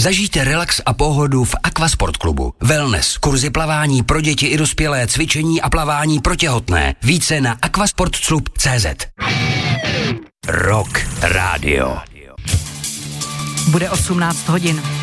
Zažijte relax a pohodu v Aquasport klubu. Wellness, kurzy plavání pro děti i dospělé, cvičení a plavání pro těhotné. Více na aquasportclub.cz. Rock Radio. Bude 18 hodin.